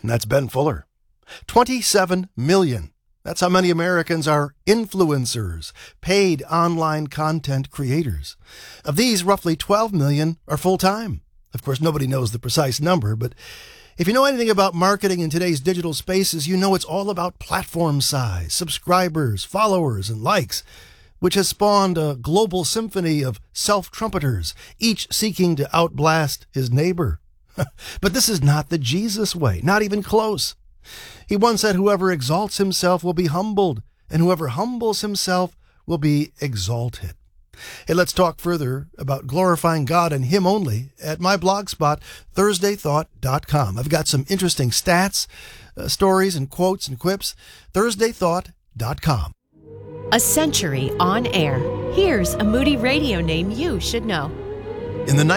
And that's Ben Fuller. 27 million. That's how many Americans are influencers, paid online content creators. Of these, roughly 12 million are full-time. Of course, nobody knows the precise number, but if you know anything about marketing in today's digital spaces, you know it's all about platform size, subscribers, followers, and likes, which has spawned a global symphony of self-trumpeters, each seeking to outblast his neighbor. But this is not the Jesus way, not even close. He once said, whoever exalts himself will be humbled, and whoever humbles himself will be exalted. Hey, let's talk further about glorifying God and Him only at my blog spot, thursdaythought.com. I've got some interesting stats, stories, and quotes and quips. thursdaythought.com. A century on air. Here's a Moody Radio name you should know. In the